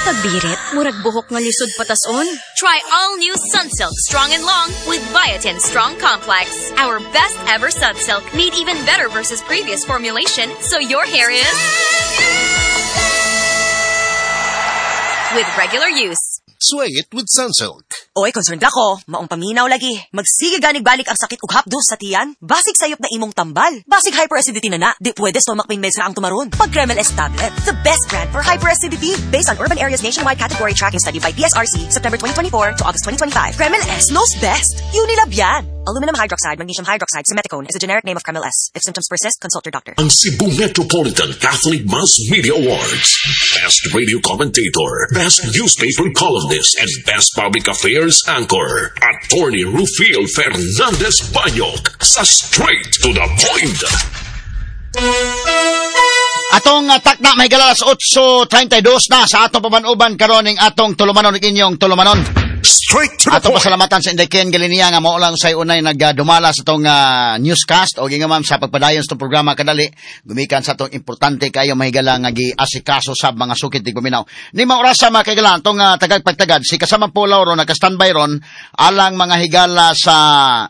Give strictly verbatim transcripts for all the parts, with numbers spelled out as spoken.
Pagbirit, murag buhok nga lisod patason. Try all new Sunsilk Strong and Long with Biotin Strong Complex. Our best ever Sunsilk, made even better versus previous formulation, so your hair is with regular use. Sway it with Sunsilk. Oy, concerned ako. Maong paminaw lagi. Magsige ganig balik ang sakit ug hapdos sa tiyan. Basig sayop na imong tambal. Basig hyperacidity na na. Di pwede stomach pain meds na ang tumaron. Pag Kremel S tablet, the best brand for hyperacidity. Based on Urban Areas Nationwide Category Tracking Study by P S R C, September twenty twenty-four to August twenty twenty-five. Kremel S knows best. Unilab yan. Aluminum hydroxide, magnesium hydroxide, simeticone is a generic name of Kremel S. If symptoms persist, consult your doctor. Ang Cebu Metropolitan Catholic Mass Media Awards. Best Radio Commentator, Best Newspaper Columnist, and Best Public Affairs Anchor. Attorney Rufil Fernandez Banyok sa Straight to the Point. Atong uh, takna may galas eight thirty-two na sa atong pamanuban karon ning atong tulumanon ning inyong tulumanon. Straight to the Atong point. pasalamatan sa Inday Ken Galiniya nga mao lang say unay nagdumala sa tong uh, newscast o ginga ma'am sa pagpadayon sa tong programa kadali gumikan sa tong importante kayo mahigala nga giasikaso sa mga sukit tig paminaw. Ni mao orasa mga kaigalan tong uh, tagagpagtagad si kasama po Lauro naka-standby ron alang mga higala sa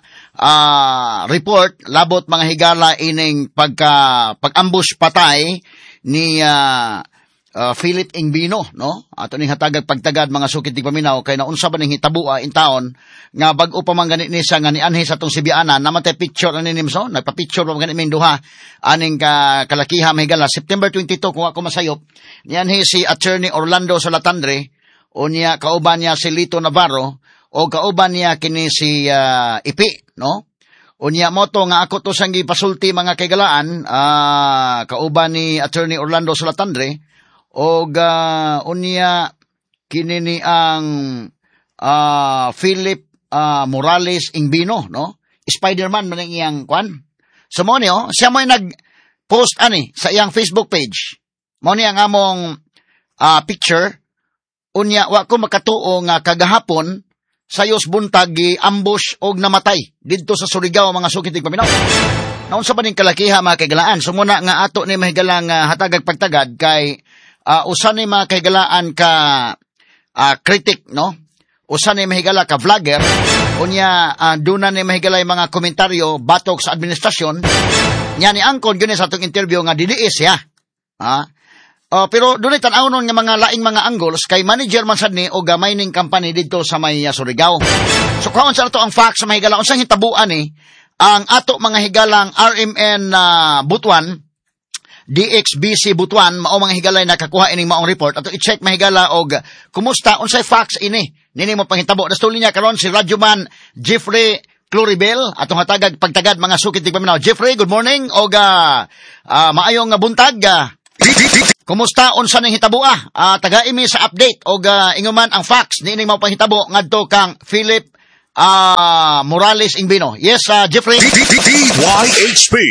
uh, report labot mga higala ining pagka pag-ambush patay ni uh, Uh, Philip Ingbino, no? Ato ning hatagag pagtagad mga sukit tig paminaw kay naunsa ba ning hitabua in taon nga bag-o pa man ganit ni siya nga ni anhi sa tong Sibianan namatay picture ani nim so nagpa-picture pa ganit min duha aning ka kalakiha mahigala September twenty-two kung ako masayop ni anhi si Attorney Orlando Solatandre o niya kauban niya si Lito Navarro o kauban niya kini si uh, Ipi, no? Unya moto nga ako to sang gipasulti mga kaigalaan uh, kauban ni Attorney Orlando Solatandre og uh, unya kinini ang uh, Philip uh, Morales Ingbino, no? Spider-Man man ang iyang kwan. So mo niyo, siya mo nag-post ani sa iyang Facebook page. Mo niya nga among uh, picture unya wa ko makatuo nga kagahapon sayos buntag gi ambush og namatay didto sa Surigao mga sukit tig paminaw. Naunsa ba ning kalakiha mga kaigalaan? So muna nga ato ni mahigalang uh, hatagag pagtagad kay Uh, usan ni mga kahigalaan ka uh, critic, no? Usan ni mahigala ka vlogger, unya uh, doon na ni mahigala yung mga komentaryo batok sa administrasyon. Nya ni angkon yun sa atong interview nga diliis ya. Ha? Uh, pero doon ay tanawon nga mga laing mga angles kay manager man sad ni o mining company dito sa may uh, Surigao. So kung sa ato ang facts sa mahigala, unsang hitabuan ni ang ato mga higalang R M N uh, Butuan, D X B C Butuan, mao mga higalay nakakuha ining maong report ato i-check mahigala og kumusta unsay facts ini nini mo panghitabo dastuli niya karon si Radyoman Jeffrey Cloribel atong hatagag pagtagad mga sukit tig paminaw. Jeffrey, good morning og uh, uh, maayong buntag. Uh, kumusta unsa ning hitabua? Uh, taga-imi sa update og uh, inguman ang facts nining mao panghitabo ngadto kang Philip uh, Morales Ingbino. Yes, uh, Jeffrey. D Y H P.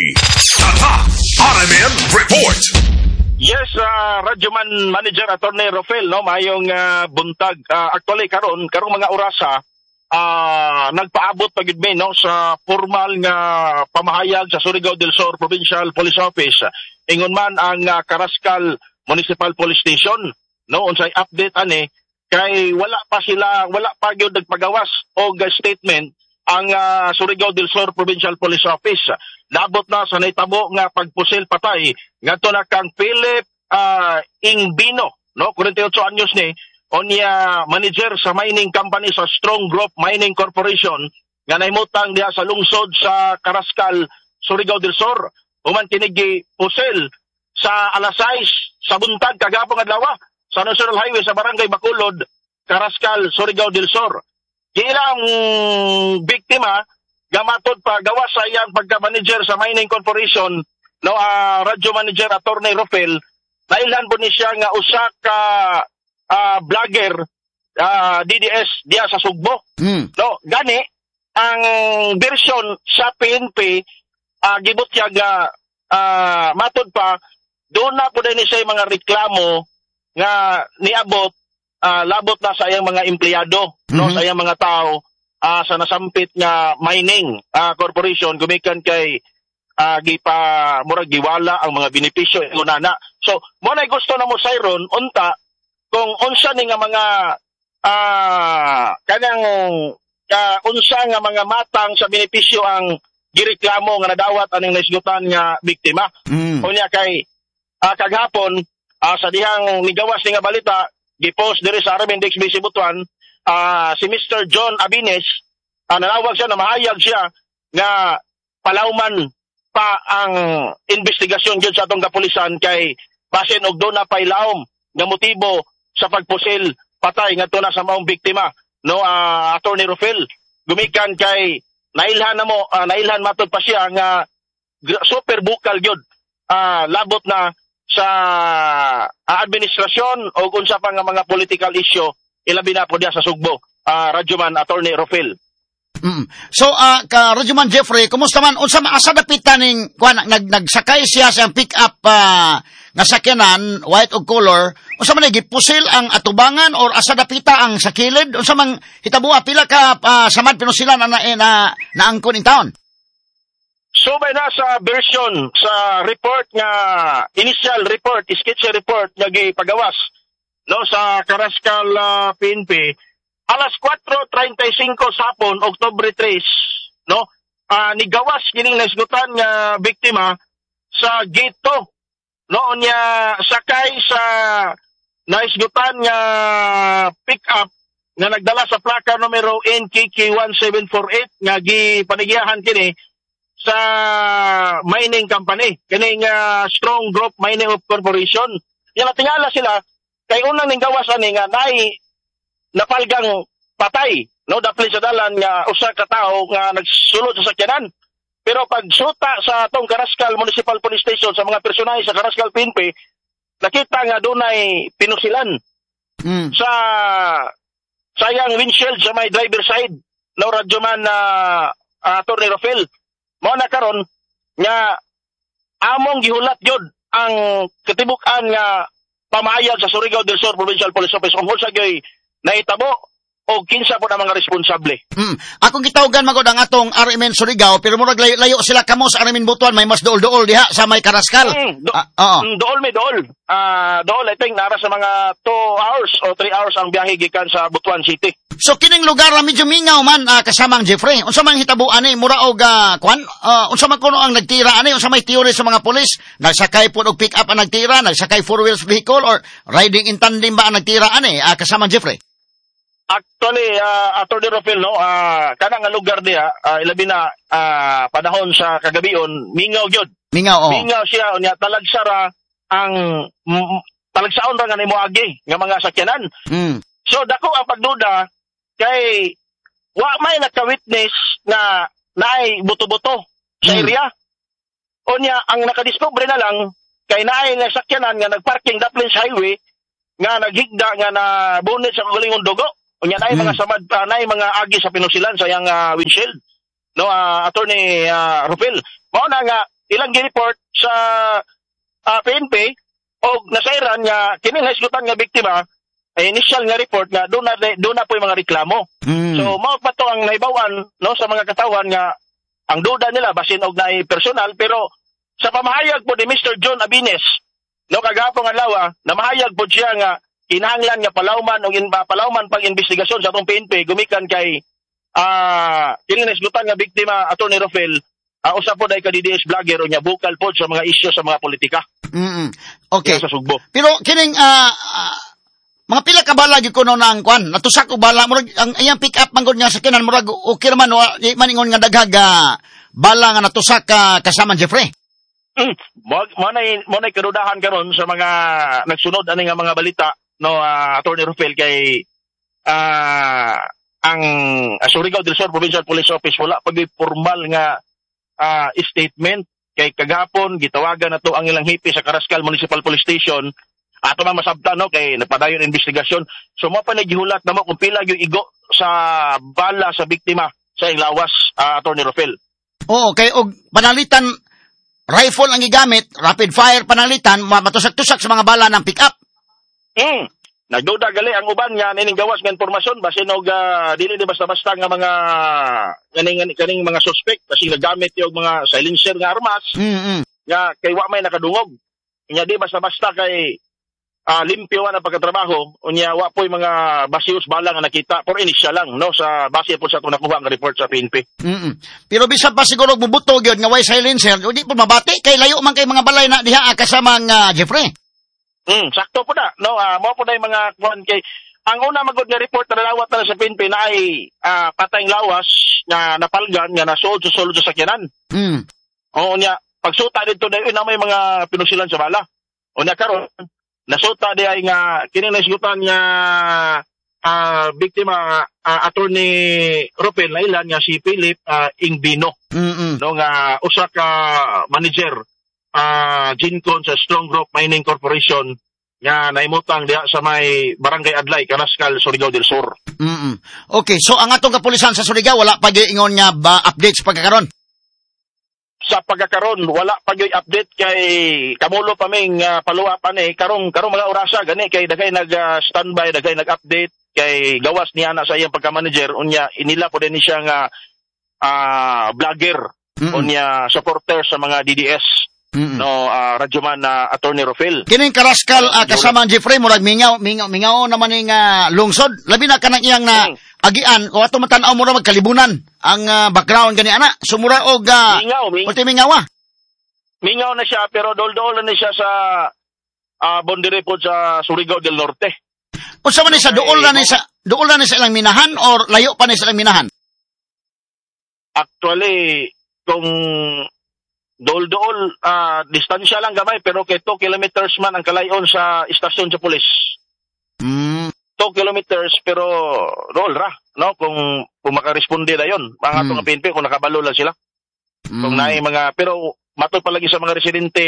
R M N Report. Yes, uh, Radyoman Manager Attorney Rofel, no, mayong uh, buntag. Uh, actually, karon karong mga orasa, uh, nagpaabot pagid mi no sa formal nga pamahayag sa Surigao del Sur Provincial Police Office. Ingon man ang uh, Carrascal Municipal Police Station, no, unsay update ani kay wala pa sila, wala pa gyud nagpagawas og statement ang uh, Surigao del Sur Provincial Police Office. Labot na sa naitabo nga pagpusil patay ngadto na kang Philip uh, Ingbino, no, forty-eight anyos ni onya manager sa mining company sa Strong Group Mining Corporation nga nahimutang diha sa lungsod sa Carrascal, Surigao del Sur. Human kinigi pusil sa alas sais sa buntag kagapong adlaw sa National Highway sa Barangay Bacolod, Carrascal, Surigao del Sur. Ilang biktima gamatod pa gawa sa iyang pagka-manager sa Mining Corporation, no, uh, Radio Manager Attorney Rofel, nailan po ni siya nga usa ka uh, vlogger uh, D D S diya sa Sugbo. Mm. No, gani ang version sa P N P uh, gibot siya nga uh, matod pa doon na po din siya yung mga reklamo nga niabot uh, labot na sa iyang mga empleyado, mm-hmm. no, sa iyang mga tao uh, sa nasampit nga mining uh, corporation gumikan kay uh, gipa murag giwala ang mga benepisyo ingonana. So mo na gusto na mo sayron unta kung unsa ni nga mga ah kanang uh, unsa nga mga matang sa benepisyo ang gireklamo nga nadawat aning naisgutan nga biktima. Mm. Unya kay uh, kaghapon uh, sa dihang migawas ni nga balita gipost diri sa Armin Dex B C Butuan, uh, si Mister John Abines uh, nanawag siya na mahayag siya nga palawman pa ang investigasyon gyud sa atong kapulisan kay basin og do na pay laom nga motibo sa pagpusil patay ngadto na sa maong biktima, no, uh, Attorney Rufil, gumikan kay nailhan na mo uh, nailhan matod pa siya nga super bukal gyud uh, labot na sa uh, administrasyon o unsa pa nga mga political issue ilabi na po diya sa Sugbo, uh, Radyoman Attorney Rufil. Mm. So uh, ka Radyoman Jeffrey, kumusta man unsa asa dapitan ning kuan nag nagsakay siya sa pick up uh, nga sakyanan white og color, unsa man gipusil ang atubangan or asa dapita ang sakilid, unsa man hitabuha pila ka uh, samad pinusilan na na naangkon in town? So by na sa version sa report nga initial report, sketchy report nga gipagawas no sa Karaskal uh, P N P alas kwatro treinta y cinco sapon Oktubre tres, no, uh, nigawas kining naisgutan nga biktima sa gate two, no, nya sakay sa naisgutan nga pick up nga nagdala sa plaka numero N K K one seven four eight nga gipanigiyahan kini sa mining company, kini nga Strong Group Mining Corporation. Yan natingala sila kay unang ning gawas ani nga nay napalgang patay, no, dapli sa dalan nga usa ka tawo nga nagsulod sa sakyanan. Pero pag suta sa atong Karaskal Municipal Police Station sa mga personahe sa Karaskal P N P, nakita nga dunay pinusilan mm. sa sayang windshield sa may driver side, no, Radyoman na uh, Attorney Rufil. Mao na karon nga among gihulat gyud ang katibukan nga pamahayag sa Surigao del Sur Provincial Police Office ungod sa gay naitabo o kinsa po na mga responsable. Mm. Akong gitawgan magod ang atong R M N Surigao pero murag layo, layo sila kamo sa R M N Butuan, may mas dool-dool diha sa may Karaskal. Mm, do, ah, uh, mm, dool may dool. Ah, uh, dool I think nara sa mga two hours o three hours ang biyahe gikan sa Butuan City. So kining lugar na medyo mingaw man uh, kasamang Jeffrey. Unsa man hitabuan ni mura og uh, kwan? Uh, unsa man kuno ang nagtira ani? Unsa may teorya sa mga pulis? Nagsakay pud og pick up ang nagtira, nagsakay four wheels vehicle or riding in tandem ba ang nagtira ani? Uh, kasamang Jeffrey. Actually, uh, Attorney Rufil, no, uh, kanang nga lugar diha, uh, ilabi na uh, panahon sa kagabion, mingaw gyud. Mingaw, oh. Mingaw siya, unya talagsara ang mm, talagsaon ra nga nimuagi nga mga sakyanan. Mm. So dako ang pagduda kay wa may naka-witness na naay buto-buto sa Mm. area. Unya ang nakadiscover na lang kay naay nga sakyanan nga nagparking daplin sa highway nga naghigda nga na bonnet sa kagalingong dugo. Unya naay Mm. mga samad uh, naay mga agi sa pinusilan sa yang uh, windshield. No, uh, Attorney uh, Rufil. Mao na nga ilang gi-report sa uh, P N P og nasairan nga kini naisgutan nga biktima ay initial nga report nga do na do na po yung mga reklamo. Mm. So mao pa to ang naibawan no sa mga katawan nga ang duda nila basin og naay personal pero sa pamahayag po ni Mister John Abines no kagapong adlaw na mahayag po siya nga kinahanglan nga palawman og in palawman pag investigasyon sa atong P N P gumikan kay ah uh, kini naisgutan nga biktima Attorney Rufil uh, usa po dai ka D D S vlogger o nya bukal po sa mga isyu sa mga politika. Mm. Okay. Sa Sugbo. Pero kining ah uh, mga pila ka bala gyud kuno na ang kwan natusak og bala murag ang iyang pick up manggod nga sakyanan murag okay man wa maningon nga daghag uh, bala nga natusak ka uh, kasama Jeffrey. Mm. Mo mo nay mo nay kadudahan karon sa mga nagsunod ani nga mga balita no uh, Attorney Rufil kay uh, ang uh, Surigao del Sur Provincial Police Office wala pag formal nga uh, statement kay kagapon gitawagan na to ang ilang hipi sa Karaskal Municipal Police Station ato man masabtan no kay napadayon investigasyon so mo pa nagihulat na mo kung pila yung igo sa bala sa biktima sa ilawas uh, Attorney Rufil. Oo, kay og panalitan rifle ang gigamit, rapid fire panalitan, matusak-tusak sa mga bala ng pick up. Mm. Nagduda gali ang uban nga nining gawas nga impormasyon basin og uh, dili di basta-basta nga mga kaning kaning mga suspect kasi nagamit yung mga silencer nga armas. Mm-hmm. Nga kay wa may nakadungog. Nya di basta-basta kay ah, limpyo na pagkatrabaho, unya wa po'y mga basius bala nga nakita, por inisya lang, no, sa base po sa itong nakuha ang report sa P N P. Mm-mm. Pero bisan pa siguro bubuto gyud nga way silencer, di po mabati kay layo man kay mga balay na diha kasama nga Jeffrey. Mm, sakto po na, no, ah, mo po na yung mga kuhan kay, ang una magod nga report na nalawat na sa P N P na ay ah, patayng lawas nga napalgan nga nasuod sa sulod sa sakyanan. Mm. O nya pagsuta dito na yun na may mga pinusilan sa bala. O nya karon nasuta di ay nga kini nasigutan nga uh, biktima uh, attorney Ropel na ilan nga si Philip uh, Ingbino. Mm-mm. No nga usa ka manager uh, Gincon sa Strong Group Mining Corporation nga naimutang diha sa may Barangay Adlay, Canascal, Surigao del Sur. Mm-mm. Okay, so ang atong kapulisan sa Surigao wala pa giingon nga ba updates pagkakaron? Sa pagkakaron wala pa gyud update kay kamulo pa ming uh, paluapan eh karong karong mga orasa gani kay dagay nag uh, standby dagay nag-update kay gawas niya na sa iyang pagka-manager unya inila po din siya nga uh, vlogger Mm-mm. unya supporter sa mga D D S. Mm-mm. No uh, radyoman na uh, Attorney Rofel. Kining Karaskal uh, kasama ang Jeffrey murag mingaw mingaw mingaw naman ning uh, lungsod labi na kanang iyang na Mm. agian o ato matan-aw mura magkalibunan ang uh, background gani ana sumura og uh, Mingaw, ming- ulti mingawa. mingaw na siya pero dol-dol na siya sa uh, boundary po sa Surigao del Norte. Unsa man ni sa duol na ni sa duol na ni sa ilang minahan or layo pa ni sa ilang minahan? Actually, kung dol-dol, ah, distansya lang gamay, pero kay two kilometers man ang kalayon sa istasyon sa pulis. Mm. two kilometers, pero roll ra, no? Kung, kung makaresponde na yun. Mga Mm. mm. P N P, kung nakabalo lang sila. Mm. Kung naay mga, pero matod palagi sa mga residente,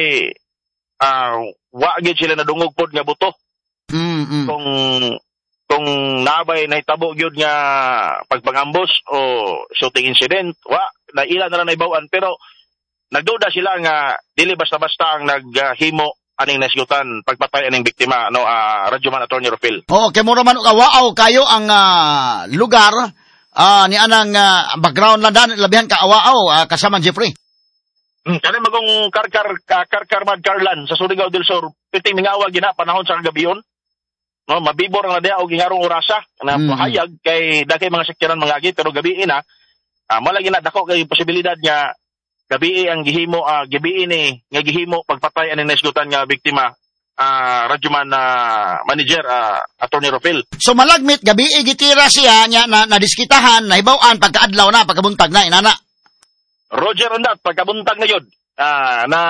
ah, wa gid sila nadungog pod nga buto. Mm. Mm. Kung kung nabay nahitabo gyud nga pagpangambos o shooting incident, wa na ila na lang naibawan pero nagduda sila nga dili basta-basta ang naghimo aning nasigutan pagpatay aning biktima no uh, Radyoman Attorney Rofel. Oh, kay mura man og awaaw kayo ang uh, lugar uh, ni anang uh, background lang dan labihan ka awaaw uh, kasama Jeffrey. Hmm, kani magong karkar ka, karkar Madcarlan sa Surigao del Sur, piti mingawa gina panahon sa gabiyon. No, mabibor ang nadya og gingarong orasa na Mm. pahayag kay dagay mga sektaran mga agi pero gabi ina uh, malagi na dako kay posibilidad nga gabi ang gihimo uh, gabi ni nga gihimo pagpatay aning nasigutan nga biktima uh, Radyoman na uh, manager uh, Attorney Rofel. So malagmit gabi gitira siya nya na nadiskitahan nahibaw-an pagkaadlaw na pagkabuntag na inana. Roger on that pagkabuntag na yun uh, na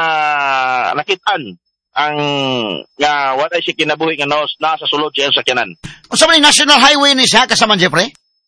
nakitaan ang nga what ay si kinabuhi nga nos nasa sulod siya sa sakyanan. Unsa man ni national highway ni siya kasama Jeffrey?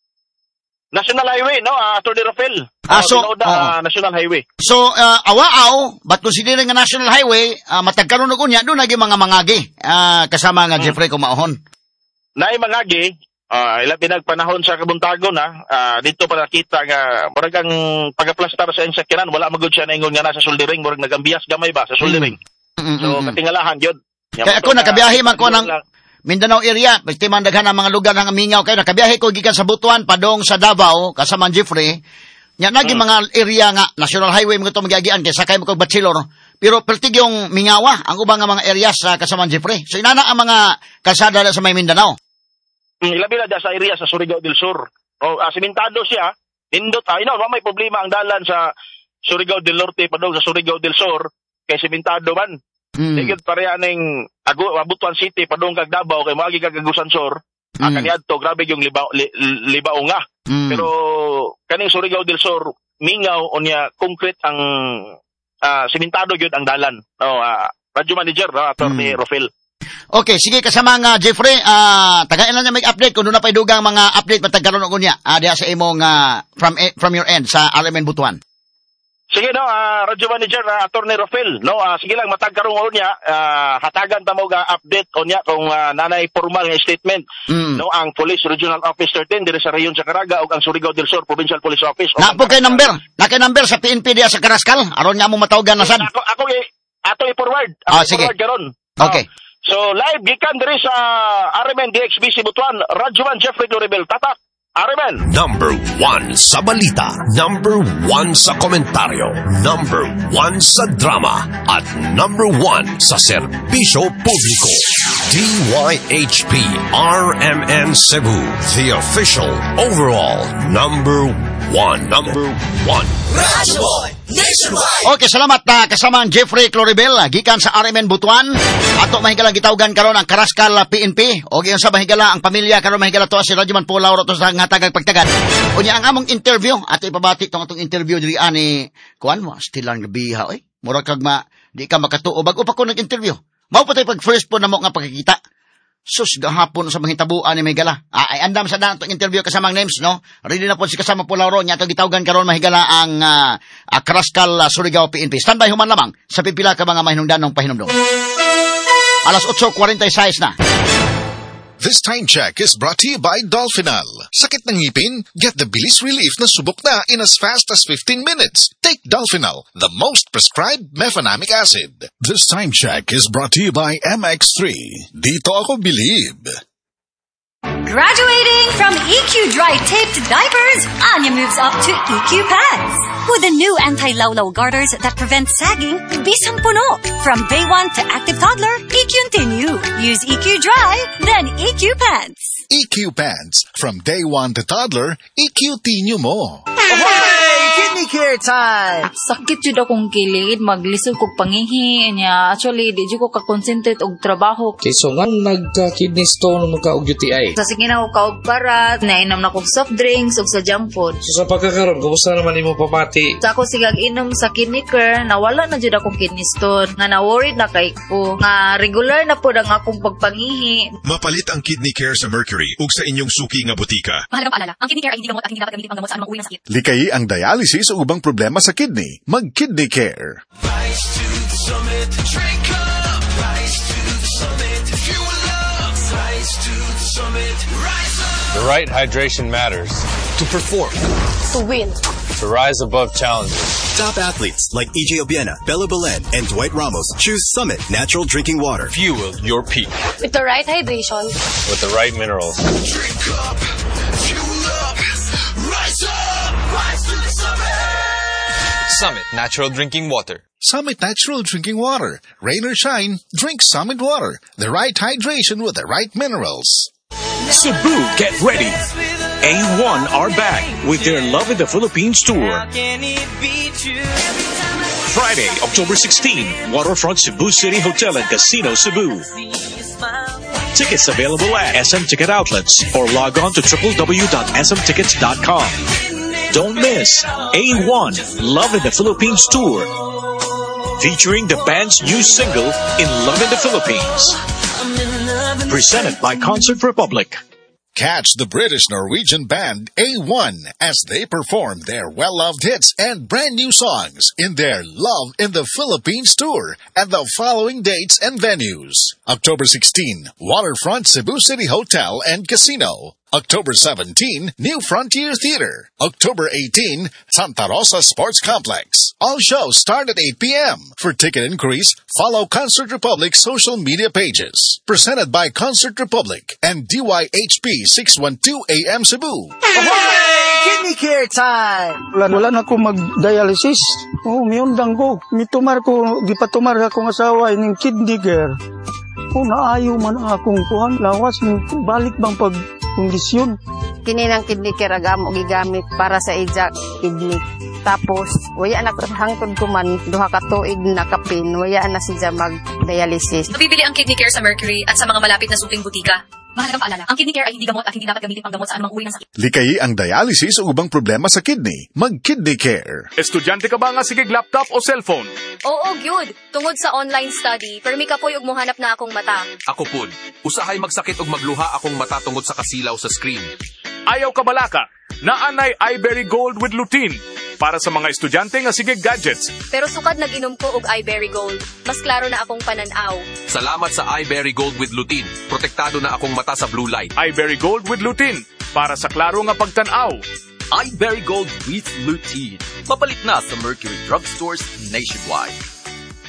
National Highway no uh, Attorney Rofel. Ah, so, tinuod na, oo. uh, National Highway. So uh, awaaw but considering nga national highway uh, matagkaron og unya do nagi mga mangagi uh, kasama nga Hmm. Jeffrey kumaahon. Naay mangagi uh, ila pinagpanahon sa kabuntagon na uh, dito pa nakita nga murag ang pagaplastar sa iyang sakyanan wala magud siya naingon nga nasa soldering murag nagambias gamay ba sa soldering. So katingalahan gyud. Kaya ako nakabiyahe man ko ng Mindanao area, pati man daghan ang mga lugar ng mingaw kayo. Nakabiyahe ko gikan sa Butuan padong sa Davao kasama Jeffrey. Nya nagi Hmm. mga area nga national highway mo to magiagian kay sakay mo kog bachelor. Pero pertig yung mingawa ang ubang nga mga areas sa kasama Jeffrey. So inana ang mga kalsada sa may Mindanao. Mm, ilabi na dyan sa area sa Surigao del Sur. O, ah, simentado siya. Nindot, ah, ino, may problema ang dalan sa Surigao del Norte padong sa Surigao del Sur kay simentado man. Mm. Sigid pareha ning Agu- Abutuan City padong kag Davao kay moagi kag Agusan Sur. Mm. Ang kaniadto grabe yung liba, li, libao nga. Mm. Pero kaning Surigao del Sur mingaw unya concrete ang ah, simentado gyud ang dalan. No, ah, Radio Manager no, Attorney Mm. Rofel. Okay, sige kasama nga Jeffrey, ah tagain lang niya may update kung doon na pa'y dugang mga update matagkaroon og unya. Ah diha sa imong ah, from eh, from your end sa R M N Butuan. Sige no, uh, Radio Manager uh, Attorney Rofel, no, uh, sige lang matag karong unya, uh, hatagan ta mo ga update unya kung uh, nanay formal nga statement, Mm. no, ang Police Regional Office thirteen dire sa Reyon sa Caraga ug ang Surigao del Sur Provincial Police Office. Na po kay number, na kay number sa P N P diha sa Karaskal. Aron nga mo matawagan na sad. Ako ako i ato i-forward. Ako Ah, sige. i-forward karon. Okay. So live gikan dire sa R M N D X B C Butuan, Radyoman Jeffrey Gloribel. Tatak. Arimen! Number one sa balita, number one sa komentaryo, number one sa drama, at number one sa serbisyo publiko. D Y H P R M N Cebu, the official overall number one. Number one. Radyo Boy Nationwide. Okay, salamat na kasama ang Jeffrey Cloribel, gikan sa R M N Butuan. Ato mahigala gitawgan karon ang Karaskal P N P. O giyon sa mahigala ang pamilya karon mahigala to si Radyoman Paul Lauro to sa hatagag pagtagad. Unya ang among interview, ato ipabati tong atong interview diri ani kuan mo, still lang gabiha oy. Mura kag ma di ka makatuo bago pa ko nag-interview. Mao pa tay pag first po namo nga pagkikita. Sus, gahapon sa mga hitabuan ni Mahigala. Ah, ay, andam sa daan itong interview kasamang names, no? Ready na po si kasama po Lauro. Niya itong gitawgan karon Mahigala ang uh, uh, Karaskal uh, Surigao P N P. Standby human lamang sa pipila ka mga mahinungdan ng pahinumdum. Alas eight forty-six na. This time check is brought to you by Dolphinal. Sakit ng ngipin? Get the bilis relief na subok na in as fast as fifteen minutes. Take Dolphinal, the most prescribed mefenamic acid. This time check is brought to you by M X three. Dito ako believe. Graduating from E Q Dry Taped Diapers, Anya moves up to E Q Pads. With the new anti-lawlaw garters that prevent sagging, bisang puno. From day one to active toddler, E Q Continue. Use E Q Dry, then E Q Pads. E Q Pants. From day one to toddler, E Q Tinyo mo. Hey! Kidney care time! Sakit jud akong kilid, maglisod kog pangihi niya. Actually, di jud ko ka-concentrate og trabaho. Okay, so nga nagka-kidney stone, magka-og U T I. Sa sige na ko kaog parat, nainom na kog soft drinks ug sa junk food. So sa pagkakaroon, kumusta naman imo pamati? Sa ako sigag inom sa kidney care, nawala na jud akong kidney stone. Nga na-worried na kay ko. Nga regular na pod ang akong pagpangihi. Mapalit ang kidney care sa Mercury ug sa inyong suki nga butika. Mahalagang paalala, ang kidney care ay hindi gamot at hindi dapat gamitin pang gamot sa anumang uri ng sakit. Likayi ang dialysis o ubang problema sa kidney. Mag-Kidney Care. Rise to the summit, drink up. Rise to the summit, fuel up. Rise to the summit, rise up. The right hydration matters. To perform. To win. To rise above challenges. Top athletes like E J Obiena, Bella Belen, and Dwight Ramos choose Summit Natural Drinking Water. Fuel your peak. With the right hydration. With the right minerals. Drink up. Fuel up. Rise up. Rise to the summit. Summit Natural Drinking Water. Summit Natural Drinking Water. Rain or shine, drink Summit Water. The right hydration with the right minerals. Cebu, get ready. A one are back with their Love in the Philippines tour. Friday, October sixteenth, Waterfront Cebu City Hotel and Casino, Cebu. Tickets available at S M Ticket Outlets or log on to w w w dot s m tickets dot com. Don't miss A one Love in the Philippines tour, featuring the band's new single In Love in the Philippines. Presented by Concert Republic. Catch the British-Norwegian band A one as they perform their well-loved hits and brand new songs in their Love in the Philippines tour at the following dates and venues. October sixteenth, Waterfront Cebu City Hotel and Casino. October seventeenth, New Frontier Theater. October eighteenth, Santa Rosa Sports Complex. All shows start at eight p.m. For ticket inquiries, follow Concert Republic's social media pages. Presented by Concert Republic and D Y H P six twelve A M Cebu. Hey! Kidney care time! Wala, wala na ko mag-dialysis. Oh, miyundang ko. Mitumar ko, gipatumar akong asawa ining kidney care. Oh, naayo man ang akong kuhan. Lawas, balik bang pag kondisyon. Kini ng kidney care agam o gigamit para sa ija kidney. Tapos, waya na hangtod ko man, duha ka tuig na kapin, waya na siya mag-dialysis. Mabibili ang kidney care sa Mercury at sa mga malapit na suping butika. Mahalagang paalala, ang kidney care ay hindi gamot at hindi dapat gamitin pang gamot sa anumang uri ng sakit. Likayi ang dialysis o ubang problema sa kidney. Mag-Kidney Care. Estudyante ka ba nga sigig laptop o cellphone? Oo, gyud. Tungod sa online study, permi ka po'y og mohanap na akong mata. Ako pud, usahay magsakit og magluha akong mata tungod sa kasilaw sa screen. Ayaw ka balaka, naanay iBerry Gold with lutein para sa mga estudyante nga sigig gadgets. Pero sukad nag-inom ko og iBerry Gold, mas klaro na akong pananaw. Salamat sa iBerry Gold with lutein. Protektado na akong mata sa blue light. iBerry Gold with lutein para sa klaro nga pagtan-aw. iBerry Gold with lutein. Mapalit na sa Mercury drugstores nationwide.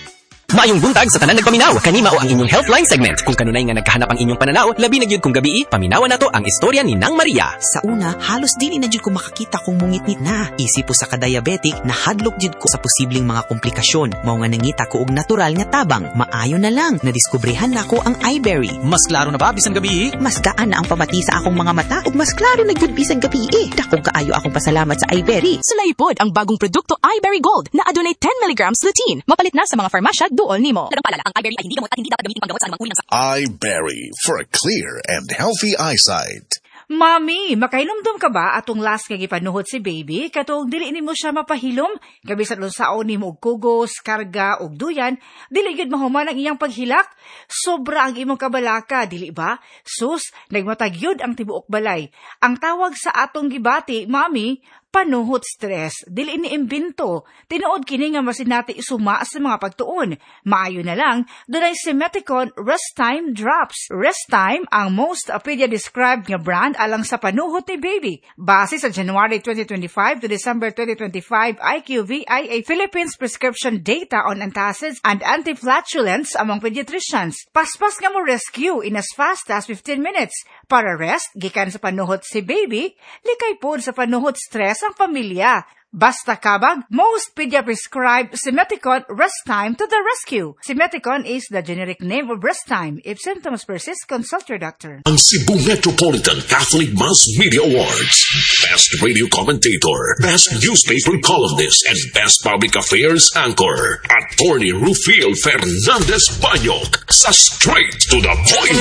Maayong buntag sa tanan nagpaminaw. Kanima o ang inyong Healthline segment. Kung kanunay nga nagkahanap ang inyong pananaw, labi na gyud kung gabi, paminawan nato ang istorya ni Nang Maria. Sa una, halos dili na jud ko makakita kung mungitnit na. Isip po sa ka-diabetic, nahadlok jud ko sa posibleng mga komplikasyon. Mao nga nangita ko og natural nga tabang. Maayo na lang, nadiskubrihan nako ang iBerry. Mas klaro na ba bisan gabi? Mas gaan na ang pamati sa akong mga mata ug mas klaro na gyud bisan gabi. Dakong kaayo akong pasalamat sa iBerry. Sulaipod ang bagong produkto iBerry Gold na adunay ten milligrams lutein. Mapalit na sa mga farmasya duol nimo. Dagang paalala, ang iBerry ay hindi gamot at hindi dapat gamitin panggamot sa anumang uri ng sakit. iBerry for a clear and healthy eyesight. Mami, makailumdum ka ba atong last nga gipanuhot si baby? Katong dili nimo siya mapahilom, gabi sa lunsaon nimo og kugos, karga og duyan, dili gyud mahuman ang iyang paghilak. Sobra ang imong kabalaka, dili ba? Sus, nagmatag gyud ang tibuok balay. Ang tawag sa atong gibati, mami, panuhot stress, dili ni imbento. Tinuod kini nga masinati isuma sa mga pagtuon. Maayo na lang, dunay si Meticon Rest Time Drops. Rest Time ang most Apedia described nga brand alang sa panuhot ni baby. Base sa January twenty twenty-five to December twenty twenty-five I Q V I A Philippines prescription data on antacids and anti-flatulence among pediatricians. Paspas nga mo rescue in as fast as fifteen minutes. Para rest, gikan sa panuhot si baby, likay pod sa panuhot stress ang pamilya. Basta kabag, most pedia-prescribed Simeticon Rest Time to the rescue. Simeticon is the generic name of Rest Time. If symptoms persist, consult your doctor. Ang Cebu Metropolitan Catholic Mass Media Awards. Best Radio Commentator, Best Newspaper Columnist, and Best Public Affairs Anchor. Attorney Rufil Fernandez Banyok sa Straight to the Point.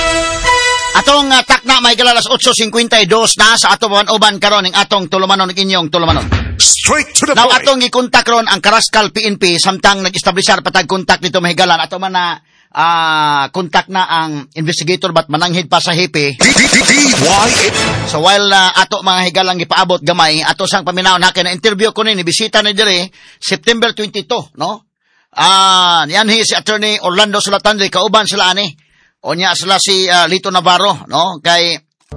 Atong uh, takna may kalalas eight fifty-two na sa atong uban karon ng atong tulumanon ng inyong tulumanon. Straight to the Now, point. Now atong gikontak ron ang Karaskal P N P samtang nag-establishar patag kontak dito mahigalan ato man na uh, kontak na ang investigator bat mananghid pa sa hipi. So while uh, ato mga higalang gipaabot gamay ato sang paminaw na kay na interview ko ni bisita ni dire September twenty-two, no? Ah, uh, yan hi si Attorney Orlando Sulatandre kauban sila ani. Onya sila si uh, Lito Navarro, no? Kay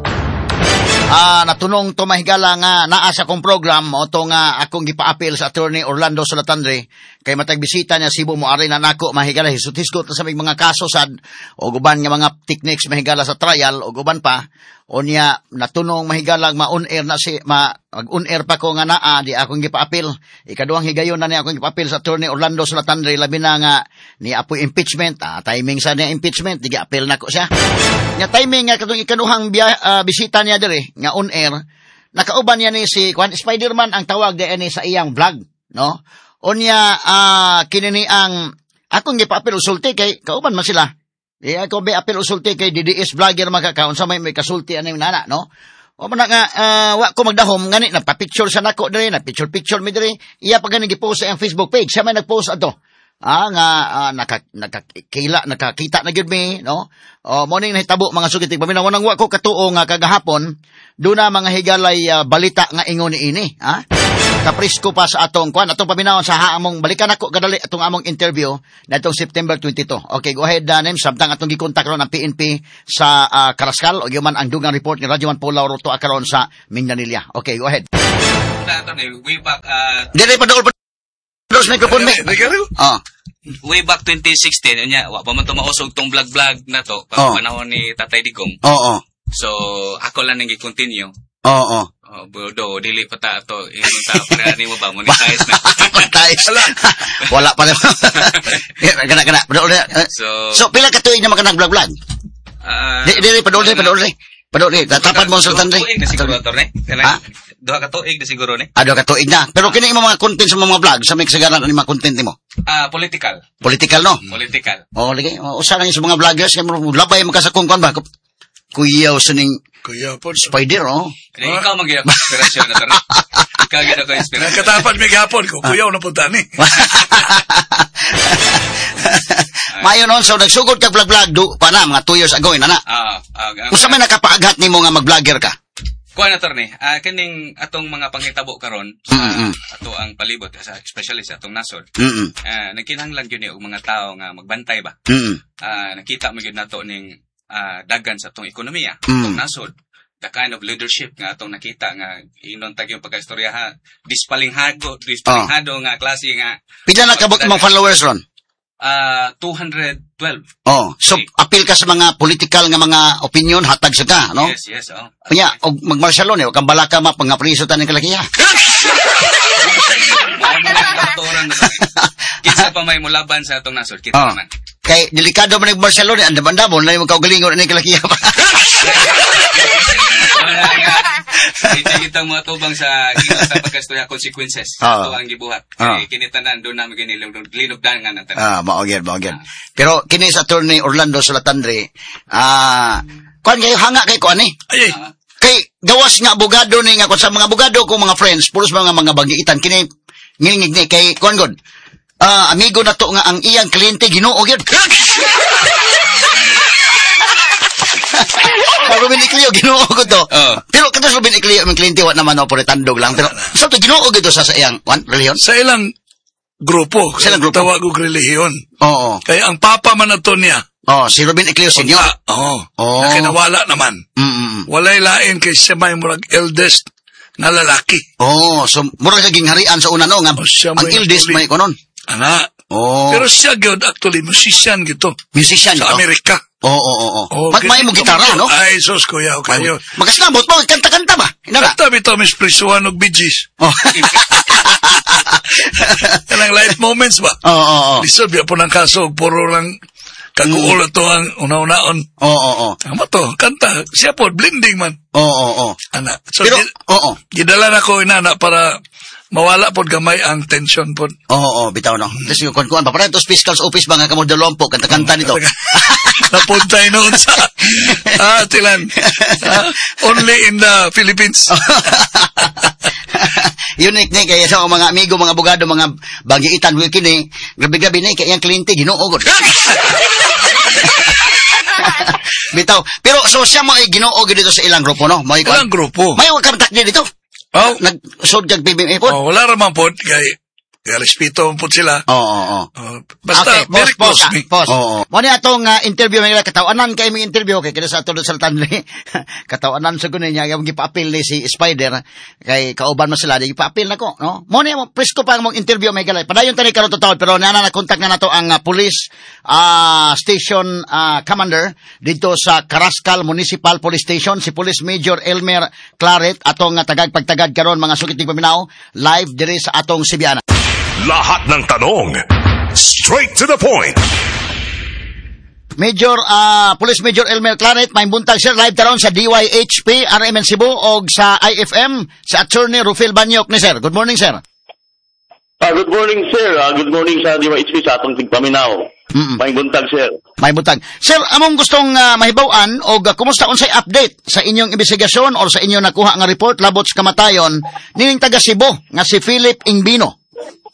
ah uh, natunong to mahigala nga naa sa kong program o to nga akong gipa-appeal sa Attorney Orlando Sulatandre kay matag bisita niya Cebu mo ari na nako mahigala hisut-hisgot sa mga kaso sad o guban nga mga techniques mahigala sa trial o guban pa onya natunong mahigala ma-on air na si ma mag-on air pa ko nga naa di akong gipa-appeal ikaduhang higayon na ni akong gipa-appeal sa Attorney Orlando Sulatandre labi na nga ni apoy impeachment ah, timing sa niya impeachment di gi-appeal nako siya nya timing nga katong ikaduhang biya, uh, bisita niya dire nga on air nakauban niya ni si Kwan Spiderman ang tawag di ani sa iyang vlog no onya uh, kinini ang akong gipa-appeal usulti kay kauban man sila di ako be appeal usulti kay D D S vlogger magkakaon sa may may kasulti ani nana no o man nga uh, wa ko magdahom ngani nagpa-picture sa nako dire na picture picture mi dire iya pa gani gi-post sa ang Facebook page sa may nag-post ato ah nga uh, naka, nakakila nakakita na gyud mi no o morning nahitabo mga sugitig paminaw nang wa ko katuo nga kagahapon do na mga higalay uh, balita nga ingon niini ha kaprisko pa sa atong kwan atong paminawon sa haamong balikan ako kadali atong among interview na itong September twenty-two. Okay, go ahead Danem samtang atong gikontak ron ang P N P sa uh, Karaskal o yuman ang dugang report ni Radyoman Paul Lauro to akaron sa Mindanilla. Okay, go ahead. Way back uh Dire pa dool pa dos microphone me. Ah. Way back twenty sixteen unya wa pa man to mausog tong vlog-vlog na to pag oh. Panahon ni Tatay Digong. Oo. Oh, oh. So ako lang nang gi-continue. Oo. Oh, oh. Oh, bodo, dili pa ta to. Ingon ta para ni mo ba monetize na. Monetize. Wala pa naman. Kana kana. So So pila ka tuig na makanang vlog-vlog? Ah, uh, dili pa dole, pa dole. Pa dole. Tatapad mo sa Tanre. Siguro to ne. Ha? Duha ka tuig na siguro ne. Ah, duha ka tuig na. Pero kini imo mga content sa mga vlog, sa may kasagaran ani mga content nimo? Ah, uh, political. Political no? Political. Oh, lagi. Usa lang sa mga vloggers kay mo labay mo ka sa kung kan ba? Kuyaw sa ning Kuya po. Spider, oh. Kaya ikaw mag-iyak inspirasyon na tara. Ikaw gano'n ko inspirasyon. Nakatapat may gapon ko. Kuyaw na punta ni. Mayo noon, so nagsugod ka vlog-vlog do, pa na, mga two years ago, ina na. Oo. Kung sa may nakapaaghat ni mo nga mag-vlogger ka? Kuha na to ni. Uh, kining atong mga panghitabo karon sa mm-hmm. ato ang palibot, sa especially sa atong nasod. Mm-hmm. Uh, nagkinahanglan yun yung mga tao nga magbantay ba? Mm-hmm. Uh, nakita mo yun na to ning Uh, dagan sa atong ekonomiya, mm. atong nasod, the kind of leadership nga atong nakita nga inon tag yung pagkaistoryahan, dispalinghado, dispalinghado oh. nga klase nga. Pila na kabot mong followers ron? uh, two twelve. Oh, so appeal ka sa mga political nga mga opinion hatag sa ka, no? Yes, yes, oh. Kanya, og mag-martial law ni, og kang balaka ma pangapriso taning kalakiya. Kinsa pa may mulaban sa atong nasod, kita Oh. naman. Kay delikado man nag-martial law ni, andam-andamon na yung kaugalingon ni kalakiya pa. Ito kitang mga tubang sa sa pagkastuya consequences. Ah. Ito ang gibuhat. Ah. Kaya kinitanan doon namin ginilugdan nga natin. Ah, maogyan, maogyan. Pero kini sa attorney Orlando Solatandre, ah, kuan kayo hanga kay kuan ni. Ay, ay. Kay gawas nga abogado ni nga kun sa mga abogado ko mga friends, pulos mga mga bagiitan kini ngingig ni kay kuan god. Ah, amigo na to nga ang iyang kliyente Ginoo gyud. Ruben Iclio, Ginoo ko to. Oh. Pero kato Ruben Iclio, ang kliyente wa naman opore tandog lang. Pero sa to Ginoo gito sa sa iyang kuan relihiyon. Sa ilang grupo. Sa ilang grupo. Tawag og relihiyon. Oo. Kaya ang papa man nato niya. Oh, si Ruben Iclio Senior. Oo. Oh. Na kinawala naman. Mm. Walay lain kay siya may murag eldest na lalaki. Oh, so murag naging harian sa una no nga. Oh, siya ang may eldest natuli. may konon. Ana. Oh. Pero siya gyud actually musician gito. Musician sa gito? Amerika. Oo, oo, oo. Oh, Mag may mo gitara, no? Ay, sus, kuya, o kayo. Magkasnabot mo, kanta-kanta ba? Inara? Kanta bitaw, Miss Prisuan og Bee Gees. Oh. Yan ang light moments ba? Oo, oo, oo. Lisod, yan po ng kaso, puro lang kaguulo to ang una-unaon. Oo, oo, oo. Tama to, kanta. Siya po, blending man. Oo, oo, oo. Ana. So, Pero, gid- oo. gidala na ko inana para mawala pod gamay ang tension pod. Oo, oo, bitaw no. Tapos yung kuan-kuan, paparetos fiscal's office ba nga kamo dalawampo, kanta-kanta nito. Napuntay noon sa ah, tilan. Ah, only in the Philippines. Unique ni kaya sa mga amigo, mga abogado, mga bagiitan will kini, grabe-grabe ni kaya ang kliyente Ginoo gud. Bitaw. Pero so siya mo ay Ginoo gid dito sa ilang grupo no. May Ilang grupo. May wag kontak din dito. Oh, nag-sod kag P B M A po. Oh, wala ra man pod kay kay respeto po sila. Oo, oo, oo. Oh, basta okay, very pause, close pause, me. Pause. Oo. Mo ni atong uh, interview may katawanan kay may interview kay kada sa atong sa Tanli. Katawanan sa kuno niya yung gipa-appeal ni si Spider kay kauban mo sila gipa-appeal nako, no? Mo ni presko pa mong interview may galay. Padayon tani karon totoo pero nana na kontak na nato ang uh, police uh, station uh, commander dito sa Carrascal Municipal Police Station si Police Major Elmer Claret atong uh, tagag pagtagad karon mga sukiting paminaw live diri sa atong Sibiana. Lahat ng tanong, straight to the point. Major, uh, Police Major Elmer Claret, may buntag sir, live taron sa D Y H P, R M N Cebu, o sa I F M, sa Attorney Rufil Banyok ni sir. Good morning, sir. Uh, good morning, sir. Uh, good morning sa D Y H P sa atong tigpaminaw. Mm-mm. May buntag, sir. May buntag. Sir, among gustong uh, mahibaw-an, o uh, kumusta unsay update sa inyong investigasyon o sa inyong nakuha nga report labot sa kamatayon, nining taga Cebu, nga si Philip Ingbino.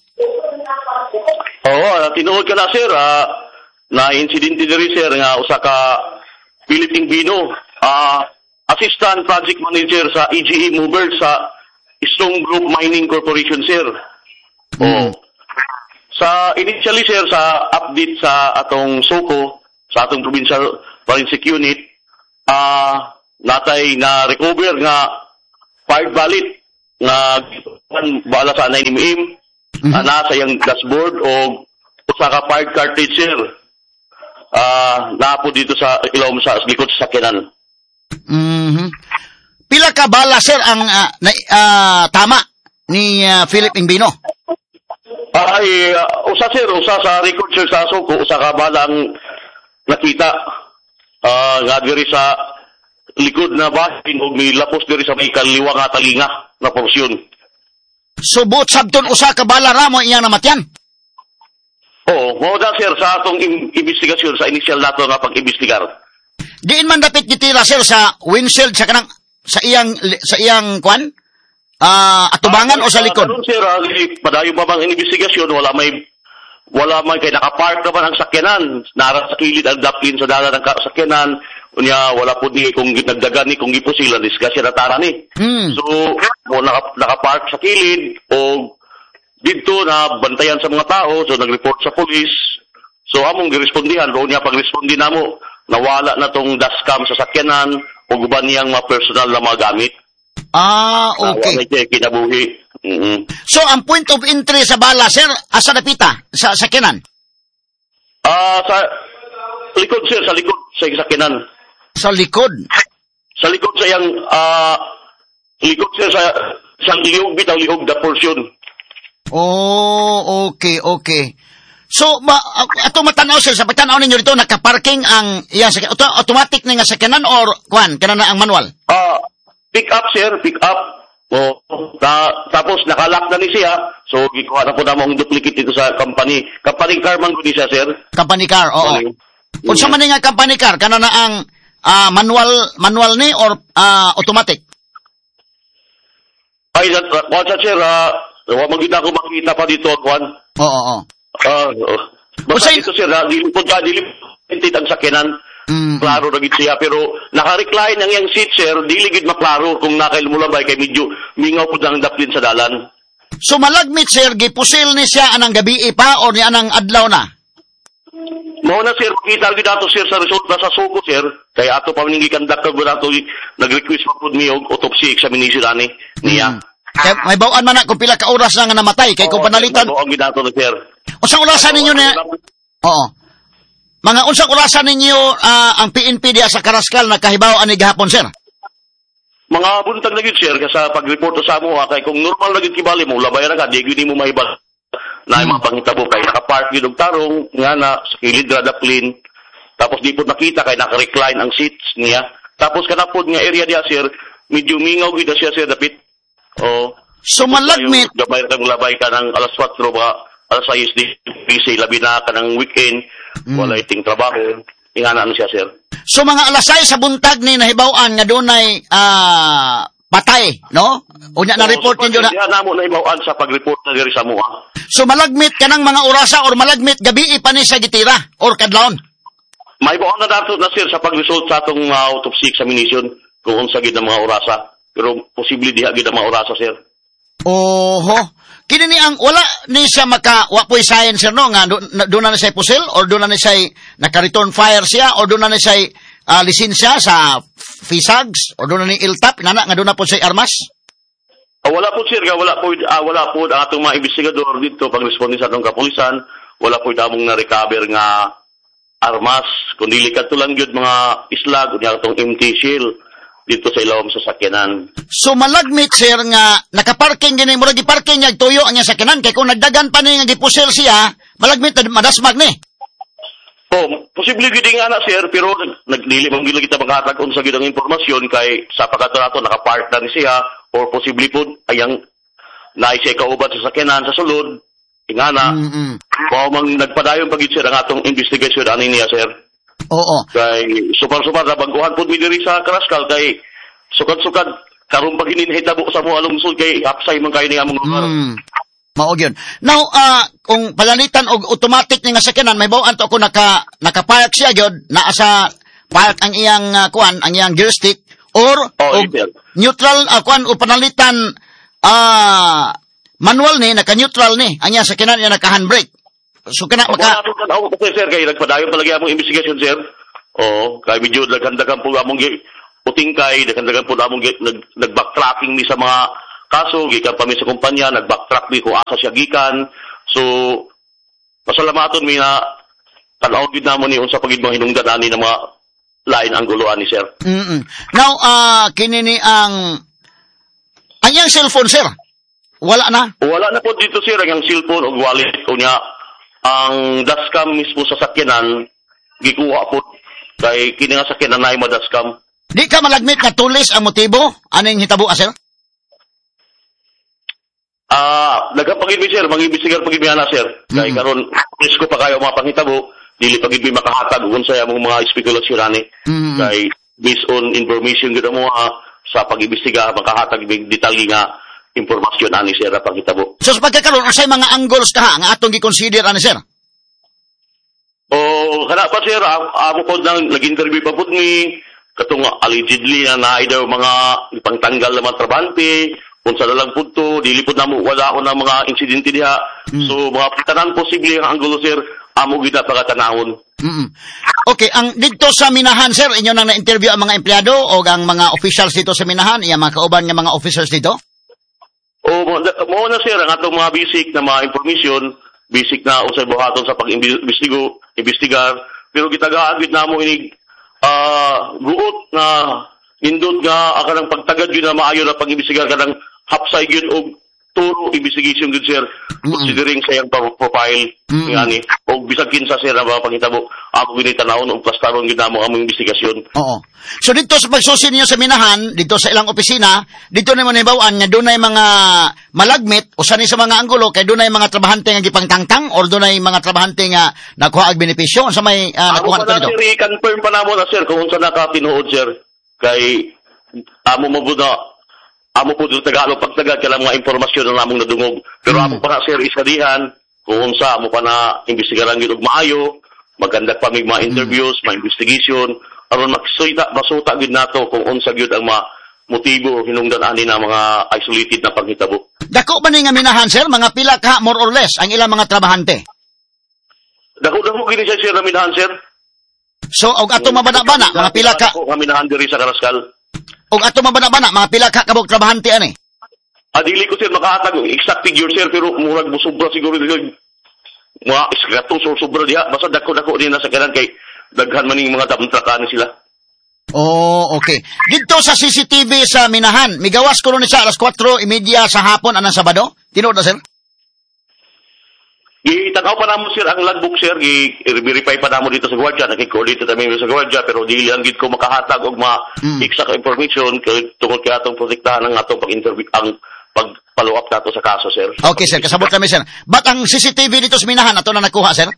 Oo, uh, tinuod ka na, sir. Uh, na insidente diri, sir, nga usa ka Philip Ingbino, uh, Assistant Project Manager sa E G E Mover sa Stone Group Mining Corporation, sir. Mm. Oh. Sa initially, sir, sa update sa atong SOCO, sa atong Provincial Forensic Unit, ah uh, natay na recover nga fired ballot nga bala sa nine millimeter. Mm-hmm. Uh, nasa yung dashboard o usa ka fired cartridge, sir. Ah, uh, naapo dito sa ilawom sa likod sa sakyanan. Mhm. Pila ka bala, sir, ang uh, na, uh, tama ni uh, Philip Ingbino? Ay, uh, usa, sir, usa sa record, sir, sa SOCO, usa ka balang nakita uh, nga diri sa likod na bahin o may lapos diri sa may kaliwa nga talinga na porsyon. So, buot sabton usa ka bala ra mo iyang namatyan? Oo, mo da, sir, sa atong im- investigasyon, sa initial nato nga pag-imbestigar. Diin man dapat gitira, sir, sa windshield sa kanang sa iyang sa iyang kwan? Ah, uh, atubangan uh, o sa likod? Karon, sir, uh, padayon pa bang investigasyon, wala may wala may kay nakapark naman ang sakyanan, nara sa kilid ang daplin sa dala ng sakyanan. Unya wala po ni kung nagdagan ni kung gipo sila diskusyon na tara ni. Hmm. So mo naka, nakapark sa kilid o dito na bantayan sa mga tao, so nag-report sa police. So among girespondihan ro niya pagrespondi namo nawala na tong dashcam sa sakyanan o guban niyang mga personal na mga gamit. Ah, okay. Wala niya kinabuhi. Mm-hmm. So ang point of entry sa bala, sir, asa napita sa sakyanan? Ah, sa likod sir, sa likod sa sakyanan. Sa likod? Sa likod sa yang ah likod sir sa sa liog bitaw liog da portion. Oh, okay, okay. So, ma, ato matanaw sir, sa pagtanaw ninyo dito, nakaparking ang iyang sakyanan. Auto, automatic na nga sakyanan or, kuhan, kanana ang manual? Ah, pick up sir, pick up. Oh, ta, tapos nakalock na ni siya. So, gikuha na po na mong duplicate dito sa company. Company car man ko ni siya, sir. Company car, oo. Okay. Kung sa man nga company car, kanana ang ah, manual manual ni or ah, automatic? Ay, that, uh, sir, ah, uh, magkita ko makita pa dito, Juan. Oo, oo. Ah, uh, basta dito sir, uh, dilipod ka, dilipod ang sakyanan. Mm-hmm. Klaro na gid siya, pero naka-recline ang iyang seat, sir, dili gid maklaro kung nakailmulabay kay medyo mingaw po ang daplin sa dalan. So malagmit, sir, gipusil ni siya anang gabi pa o ni anang adlaw na? Mao na, sir, makita gid ato, sir, sa resulta sa suko, sir, kay ato pa maning gikandak kag ato nag-request pa pud mi og autopsy examination ani niya. Mm-hmm. Kay may bawaan man na kung pila ka oras na nga namatay kay kung panalitan. Oo, ang gidato na, sir. Unsang orasan ninyo na? Oo. Mga unsang orasan ninyo uh, ang P N P diya sa Karaskal na kahibaw ani gahapon, sir? Mga buntag na gid, sir, sa pag-report sa amo kay kung normal na gid kibali mo, labay ra ka, di gid mo mahibal. Na hmm. mga pangitabo kay naka-park gid og tarong nga na sa kilid ra daplin. Tapos di po nakita kay naka-recline ang seats niya. Tapos kanapod nga area diya, sir, medyo mingaw gid siya, sir, dapit. Oh. So malagmit. Gabay ra kang labay ka ng alas kwatro ba alas sais di P C labi na ka ng weekend. Mm. Wala iting trabaho. Ingana ano siya, sir. So mga alas sais sa buntag ni nahibaw-an nga dunay ah patay, no? Unya na report so, ninyo na. Diha namo nahibaw-an sa pag-report na diri sa mo. So malagmit kanang mga orasa or malagmit gabi pa ni sa gitira or kadlawon. Mahibaw-an na dato na, sir, sa pag-result sa atong uh, autopsy examination kung unsa gid ang mga orasa. Pero posible diha gid ang mga orasa, sir. Oho. Kini ni ang wala ni siya maka wa po'y science, sir, no, nga doon na ni siya pusil or doon na ni siya naka-return fire siya or doon na ni siya uh, lisensya sa F I S A G S or doon na ni ILTAP nana nga doon na po siya armas. Uh, wala po, sir, wala po uh, wala po ang atong mga investigador dito pag responde sa atong kapulisan, wala po damong na recover nga armas kundi likat lang gyud mga islag unya atong empty shell dito sa ilawom sa sakyanan. So malagmit, sir, nga nakaparking gini mo lagi parking niya tuyo ang sakyanan kay kung nagdagan pa ni nga gipusil siya, malagmit na madasmag ni. Oh, posible gid nga na, sir, pero nagdili man gid kita maghatag unsa gid ang impormasyon kay sa pagkaturato nakapark na ni siya or posible pud ayang naay siya kauban sa sakyanan sa sulod. Ingana. Mm-hmm. Mao mang nagpadayon pagid sir ang atong investigation ani niya, sir. Oo. Kay supar-supar na baguhan po mi diri sa Karaskal kay sukad-sukad karon pag hininhitabo sa mo alungsod kay apsay man kay ni among lugar. Mm. Mao gyud. Now, uh, kung palalitan og automatic ni nga sakyanan, may bawaan to ako naka naka-park siya gyud naa sa park ang iyang uh, kuan, ang iyang gear stick or oh, og neutral uh, kuan o panalitan uh, manual ni naka-neutral ni ang iyang sakyanan iya naka-handbrake. So kana maka ako kasi, sir, kay nagpadayon talaga among investigation, sir. Oo, kay medyo nagkandagan po among utingkay, nagkandagan po among nag, nag-backtracking ni sa mga kaso, gikan pa mi sa kumpanya, nag-backtrack mi kung asa siya gikan. So pasalamaton mi na tanaw gid namon ni unsa pagid mga hinungdan ani ng mga lain ang guluan ni, sir. Mm-mm. Now, uh, kini ni ang ang iyang cellphone, sir. Wala na. Wala na po dito, sir, ang cellphone o wallet unya. Ang dashcam mismo sa sakyanan, gikuha po kay kini nga sakyanan na yung dashcam. Di ka malagmit na tulis ang motibo? Anong hitabo, sir? Ah, uh, nagapagibig, sir, mag-ibisigar pagibig na, sir. Kay mm-hmm. karon risko pa kayo mga panghitabo, dili pagibig makahatag kung sa among mga spekulasyon ani. Mm-hmm. Kay based on information gid mo sa pag-ibisiga makahatag big detalye nga impormasyon ani, sir, pag hitabo. So sa pagkakaroon unsay mga angles ka nga atong gi-consider ani, sir? Oh, kana pa, sir, amo pod nang nag-interview pa pud ni katong allegedly na naay daw mga ipangtanggal na mga trabante, unsa na lang pud to, dili pud namo wala ko na mga insidente diha. Mm. So mga tanan posible ang anggulo, sir, amo gid pagatanahon. Mm. Okay, ang dito sa Minahan, sir, inyo nang na-interview ang mga empleyado o ang mga officials dito sa Minahan, iya mga kauban nga mga officers dito? O, mo na, sir, ang atong mga basic na mga information, basic na usay buhaton sa pag-imbestigo, imbestigar, pero gitagaagid namo inig ah guot na nindot nga akanang pagtagad yun na maayo na pag-imbestigar kanang hapsay yun og turo investigation good sir considering sa iyang profile Mm-mm. ngani og bisag kinsa sir na mga pangitabo ako ginitanawon og plastaron gid namo ang investigasyon. Oo. So dito sa pagsusi ninyo sa minahan, dito sa ilang opisina, dito naman nibawaan nga dunay mga malagmit usa ni sa mga anggulo kay dunay mga trabahante nga gipangtangtang or dunay mga trabahante nga nakuha og benepisyo unsa may uh, Ako nakuha pa na dito? sir i-confirm pa namo na sir kung unsa nakatinuod sir kay amo mabuda amo po dito Tagalog pagtagad kailang mga impormasyon na namong nadungog. Pero amo pa na sir isadihan kung unsa amo pa na imbestigaran gyud og maayo, maganda pa mig mga interviews, mga investigation aron maksuita masuta gyud nato kung unsa gyud ang mga motibo hinungdan ani na mga isolated na panghitabo. Dako ba ni nga minahan sir mga pila ka more or less ang ilang mga trabahante? Dako dako gini siya sir na minahan sir. So og ato mabana-bana mga pila ka Ako nga minahan diri sa Karaskal. og ato mabana-bana mga pila ka kabog trabahante ani? Adili ko sir makahatag og exact figure sir pero murag mo sobra siguro dili mga iskato so sobra diha basta dako-dako din na sa kanan kay daghan man ning mga tamtrakan sila. Oh, okay. Dito sa C C T V sa minahan, migawas ko ron siya alas kwatro trenta sa hapon anang Sabado. Tinuod na sir? Gitanaw pa namo sir ang logbook sir, gi-verify pa namo dito sa gwardiya, nakikoordinate kami sa gwardiya pero dili lang gid ko makahatag og mga Mm. exact information kay tungod kay atong protektahan ang atong pag-interview ang pag-follow up nato sa kaso sir. Okay sir, kasabot kami sir. But ang C C T V dito sa minahan ato na nakuha sir?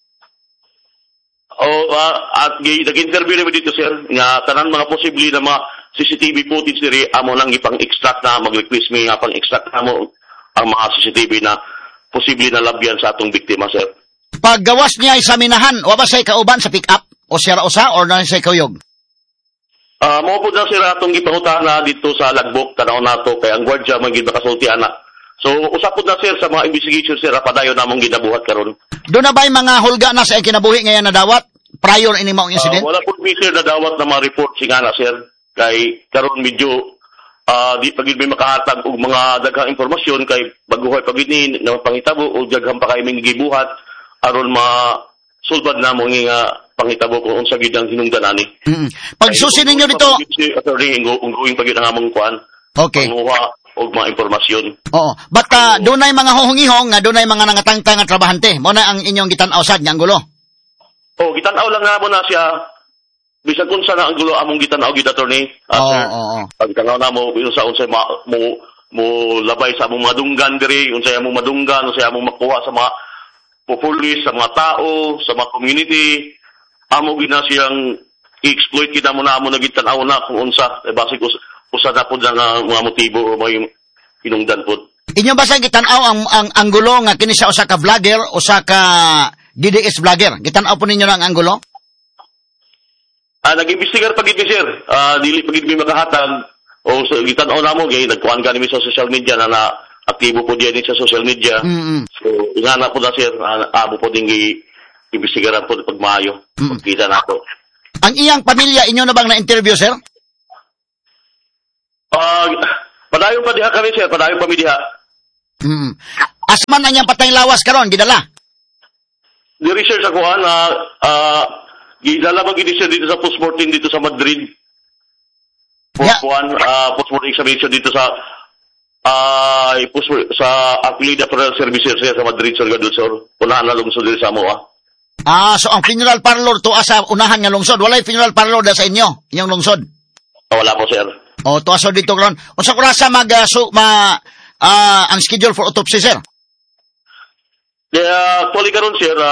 Oh, uh, at gi- nag-interview namin dito sir nga tanan mga posible na mga C C T V footage diri amo lang ipang-extract na mag-request mi nga pang-extract namo ang mga C C T V na posible na labyan sa atong biktima sir. Paggawas niya sa minahan, wa ba say kauban sa pick-up o siya ra usa or na say kuyog? Ah, mo po na sir atong gipangutahan na dito sa logbook tanaw nato kay ang gwardiya man gid nakasulti ana. So usapod na sir sa mga investigation sir padayon namong ginabuhat karon. Doon na ba'y mga hulga na sa iyang kinabuhi ngayon na dawat prior ini maong incident? Ah, wala po mi sir na dawat na mga report singana sir kay karon medyo ah di pagid may makahatag og mga daghang impormasyon kay baguhay pagid ni na pangitabo o daghang pa kay ming gibuhat aron ma sulbad namo nga pangitabo kung unsa gid ang hinungdan ani. Mm. Pagsusi ninyo dito, attorney ongoing pagid ang among kuan. Okay. Panguha og mga impormasyon. Oo. But uh, dunay mga huhungihong nga dunay mga nangatangtang nga trabahante. Mo na ang inyong gitan-aw sad nga anggulo. Oh, gitan-aw lang namo na siya. Bisag unsa na ang gulo among gitan-aw gid attorney. Oo, sir. oo. Pag tanaw namo unsa unsa ma, mo mo labay sa among madunggan diri, unsa among madunggan, unsa among makuha sa mga populis, sa mga tao, sa mga community. Amo gid na siyang i-exploit kita mo na amo nagitan-aw na kung unsa eh, basig us, usa na pud nga mga motibo o mga hinungdan pud. Inyo ba sa gitan-aw ang ang anggulo nga kini siya usa ka vlogger, usa ka D D S vlogger? Gitan-aw po ninyo na ang anggulo? Ah, nag-imbestigar pagid mi sir. Ah, dili pagid mi makahatag o so, gitan-aw namo gay nagkuan kami sa social media na, na aktibo po diyan sa social media. Mm-hmm. So, ingana po na sir, ah, abo po din i-imbestigaran po pag maayo. Mm-hmm. Pagkita nato. Ang iyang pamilya inyo na bang na-interview sir? Ah, padayon pa diha kami sir, padayon pa mi diha. Mm. Asman ang iyang patay lawas karon gidala. Diri sir sa kuan na ah gidala man gid siya dito sa postmortem dito sa Madrid. Post Yeah. kuan ah postmortem examination dito sa ah post sa Apelida Funeral Services sir sa Madrid sir gadto sir. Unahan na lungsod diri sa Moa. Ah, so ang funeral parlor to asa unahan nga lungsod. Walay funeral parlor da sa inyo, inyong lungsod. Ah, wala po sir. O to aso dito karon. Unsa kurasa mag uh, so, ma ah, ang schedule for autopsy sir? Kaya actually karon sir,